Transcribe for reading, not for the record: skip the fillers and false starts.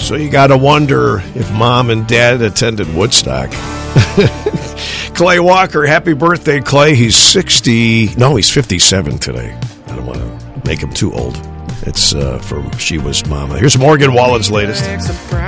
So you got to wonder if Mom and Dad attended Woodstock. Clay Walker, happy birthday, Clay. He's 60. No, he's 57 today. I don't want to make him too old. It's from She Was Mama. Here's Morgan Wallen's latest.